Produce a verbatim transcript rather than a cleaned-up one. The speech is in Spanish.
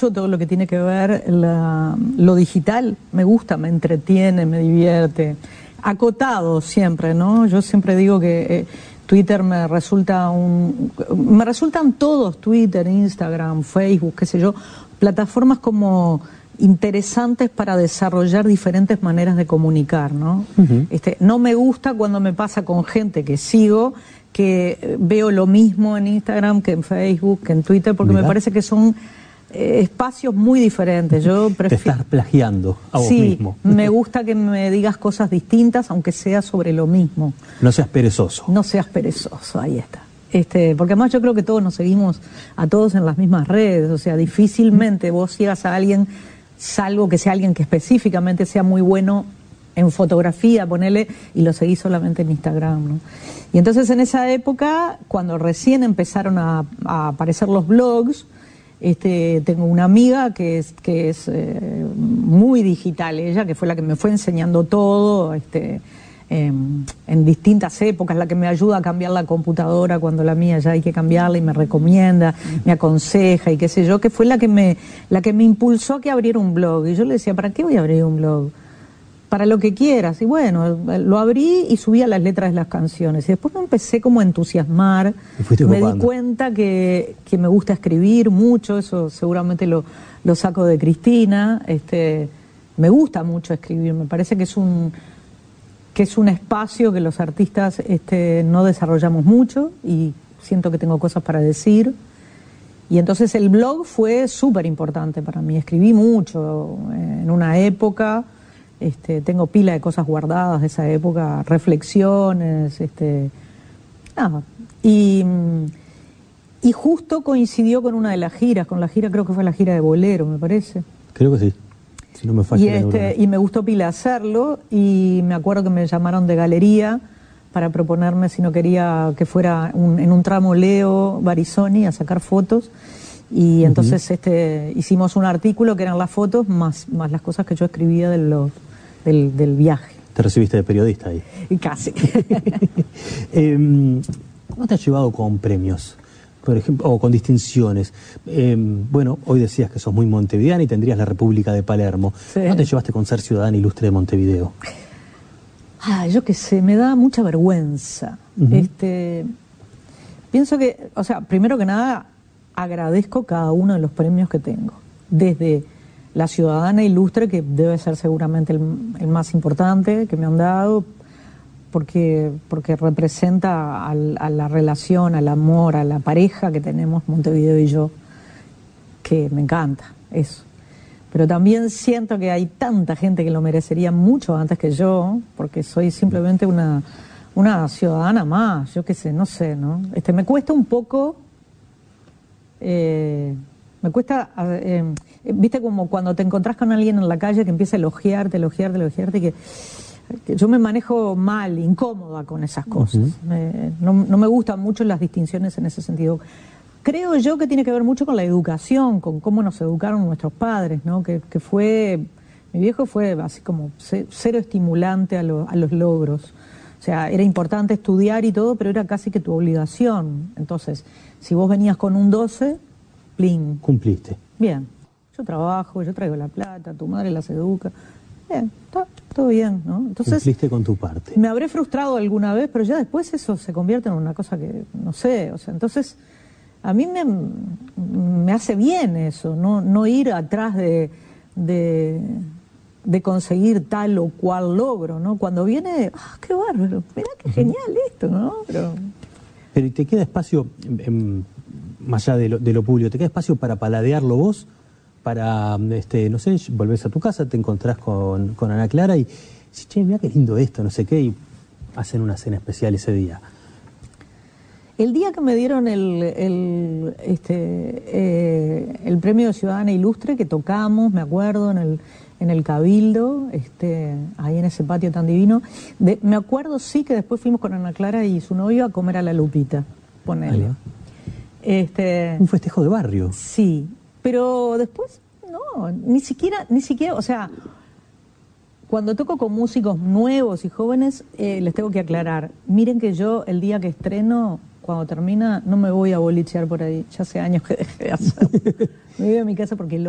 mucho todo lo que tiene que ver la, lo digital. Me gusta, me entretiene, me divierte. Acotado siempre, ¿no? Yo siempre digo que eh, Twitter me resulta un... Me resultan todos, Twitter, Instagram, Facebook, qué sé yo, plataformas como interesantes para desarrollar diferentes maneras de comunicar, ¿no? Uh-huh. Este, no me gusta cuando me pasa con gente que sigo, que veo lo mismo en Instagram que en Facebook, que en Twitter, porque Mira. me parece que son eh, espacios muy diferentes. Yo prefiero... Te estás plagiando a vos sí, mismo. Me gusta que me digas cosas distintas, aunque sea sobre lo mismo. No seas perezoso. No seas perezoso, ahí está. Este, porque además yo creo que todos nos seguimos a todos en las mismas redes, o sea, difícilmente vos sigas a alguien, salvo que sea alguien que específicamente sea muy bueno en fotografía, ponele, y lo seguís solamente en Instagram, ¿no? Y entonces en esa época, cuando recién empezaron a, a aparecer los blogs, este, tengo una amiga que es, que es eh, muy digital, ella, que fue la que me fue enseñando todo, este, eh, en distintas épocas, la que me ayuda a cambiar la computadora cuando la mía ya hay que cambiarla y me recomienda, me aconseja y qué sé yo, que fue la que me, la que me impulsó a que abriera un blog. Y yo le decía, ¿para qué voy a abrir un blog? Para lo que quieras. Y bueno, lo abrí y subía las letras de las canciones. Y después me empecé como a entusiasmar. Me di cuenta que, que me gusta escribir mucho, eso seguramente lo, lo saco de Cristina. Este, me gusta mucho escribir, me parece que es un, que es un espacio que los artistas este, no desarrollamos mucho y siento que tengo cosas para decir. Y entonces el blog fue súper importante para mí. Escribí mucho en una época. Este, tengo pila de cosas guardadas de esa época, reflexiones, este, nada. Y, y justo coincidió con una de las giras, con la gira, creo que fue la gira de Bolero, me parece. Creo que sí, si no me falla. Y, este, y me gustó pila hacerlo, y me acuerdo que me llamaron de galería para proponerme si no quería que fuera un, en un tramo Leo Barizoni a sacar fotos. Y entonces uh-huh. este, hicimos un artículo que eran las fotos más, más las cosas que yo escribía de los... Del, del viaje. ¿Te recibiste de periodista ahí? Casi. eh, ¿Cómo te has llevado con premios, por ejemplo, o con distinciones? Eh, bueno, hoy decías que sos muy montevideana y tendrías la República de Palermo. Sí. ¿Cómo te llevaste con ser ciudadana ilustre de Montevideo? Ah, yo qué sé, me da mucha vergüenza. Uh-huh. Este, pienso que, o sea, primero que nada, agradezco cada uno de los premios que tengo. Desde la ciudadana ilustre, que debe ser seguramente el, el más importante que me han dado, porque, porque representa al, a la relación, al amor, a la pareja que tenemos Montevideo y yo, que me encanta eso. Pero también siento que hay tanta gente que lo merecería mucho antes que yo, porque soy simplemente una, una ciudadana más, yo qué sé, no sé, ¿no? Este, me cuesta un poco... Eh, Me cuesta, eh, viste como cuando te encontrás con alguien en la calle que empieza a elogiarte, elogiarte, elogiarte, y que, que yo me manejo mal, incómoda con esas cosas. Uh-huh. me, no, no me gustan mucho las distinciones en ese sentido. Creo yo que tiene que ver mucho con la educación, con cómo nos educaron nuestros padres, ¿no? Que, que fue, mi viejo fue así como cero estimulante a, lo, a los logros. O sea, era importante estudiar y todo, pero era casi que tu obligación. Entonces, si vos venías con un doce... Plin. Cumpliste. Bien, yo trabajo, yo traigo la plata, tu madre las educa. Bien, está todo bien, ¿no? Entonces, cumpliste con tu parte. Me habré frustrado alguna vez, pero ya después eso se convierte en una cosa que, no sé, o sea, entonces a mí me, me hace bien eso, no, no ir atrás de, de, de conseguir tal o cual logro, ¿no? Cuando viene, ¡ah, qué bárbaro! Mirá qué genial esto, ¿no? Pero, pero ¿y te queda espacio... en, más allá de lo, de lo público, ¿te queda espacio para paladearlo vos? Para, este, no sé, volvés a tu casa, te encontrás con, con Ana Clara y dices, che, mira qué lindo esto, no sé qué, y hacen una cena especial ese día. El día que me dieron el, el, este, eh, el premio de Ciudadana Ilustre, que tocamos, me acuerdo, en el, en el Cabildo, este, ahí en ese patio tan divino, de, me acuerdo sí que después fuimos con Ana Clara y su novio a comer a la Lupita, ponele. Este, un festejo de barrio. Sí, pero después no, ni siquiera, ni siquiera, o sea, cuando toco con músicos nuevos y jóvenes, eh, les tengo que aclarar, miren que yo el día que estreno, cuando termina, no me voy a bolichear por ahí, ya hace años que dejé de hacerlo. Me voy a mi casa porque lo